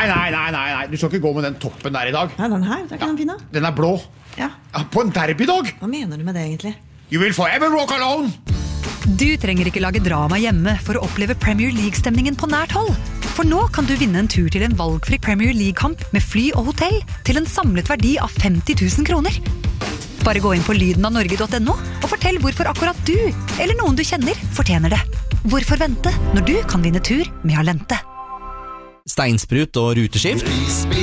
Nei, du skal ikke gå med den toppen der I dag. Nei, den her, det ikke den fine. Den blå. Ja. På en derbydag. Hva mener du med det egentlig? You will forever walk alone. Du trenger ikke lage drama hjemme for å oppleve Premier League-stemningen på nært hold. For nå kan du vinne en tur til en valgfri Premier League-kamp med fly og hotell til en samlet verdi av 50 000 kroner. Bare gå inn på lydenavnorge.no og fortell hvorfor akkurat du, eller noen du kjenner, fortjener det. Hvorfor vente når du kan vinne tur med Alente? Steinsprut og ruteskift.